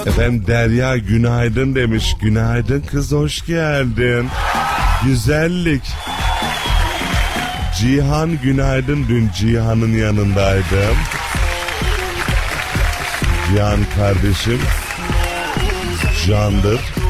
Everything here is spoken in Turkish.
Efendim Derya günaydın demiş. Günaydın kız, hoş geldin. Güzellik. Cihan günaydın. Dün Cihan'ın yanındaydım. Cihan kardeşim candır.